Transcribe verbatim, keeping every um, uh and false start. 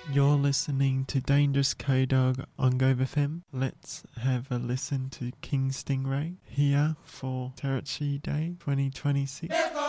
You're listening to Dangerous K-Dog on Gove F M. Let's have a listen to King Stingray here for Territory Day twenty twenty-six.